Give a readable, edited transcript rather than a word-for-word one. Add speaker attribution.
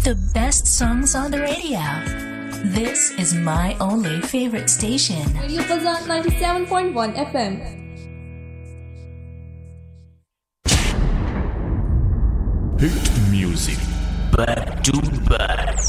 Speaker 1: The best songs on the radio. This is my only favorite station.
Speaker 2: Radio Fazan 97.1 FM.
Speaker 3: Hit music back to back.